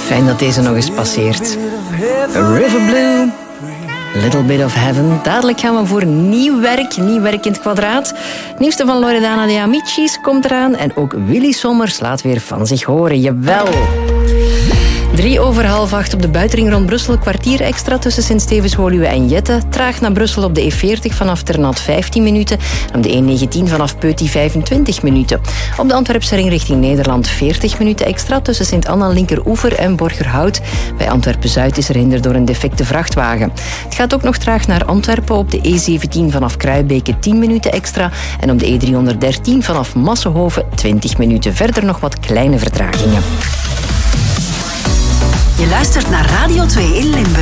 Fijn dat deze nog eens passeert. River Blue, Little Bit of Heaven. Dadelijk gaan we voor nieuw werk in het kwadraat. Het nieuwste van Loredana de Amicis komt eraan. En ook Willy Sommers laat weer van zich horen. Jawel. 7:03 op de buitenring rond Brussel. Kwartier extra tussen Sint-Stevens-Woluwe en Jette. Traag naar Brussel op de E40 vanaf Ternat 15 minuten. En op de E19 vanaf Peuty 25 minuten. Op de Antwerpse ring richting Nederland 40 minuten extra tussen Sint-Anna Linkeroever en Borgerhout. Bij Antwerpen-Zuid is er hinder door een defecte vrachtwagen. Het gaat ook nog traag naar Antwerpen op de E17 vanaf Kruibeke 10 minuten extra. En op de E313 vanaf Massenhoven 20 minuten. Verder nog wat kleine vertragingen. Je luistert naar Radio 2 in Limburg.